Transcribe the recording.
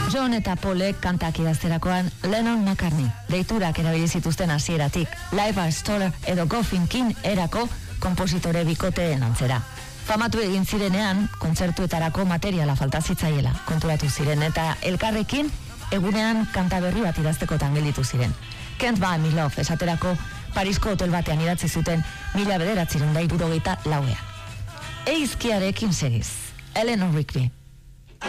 John eta Paulek kantak idazterakoan Lennon McCartney deiturak erabili zituzten hasieratik, Live a Stoller edo Goffin King erako konpositore bikoteen antzera. Famatu egin zirenean, kontzertuetarako materiala falta zitzaiela konturatu ziren eta elkarrekin egunean kanta berri bat idaztekotan gelditu ziren. Can't Buy Me Love esaterako Parisko hotel batean idatzi zuten 1974ean. Eizkiarekin segiz, Eleanor Rigby.